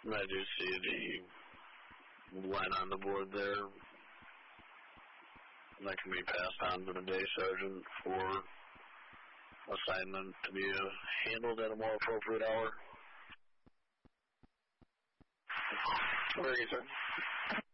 And I do see the line on the board there. That can be passed on to the day sergeant for assignment to be handled at a more appropriate hour. Very good, sir.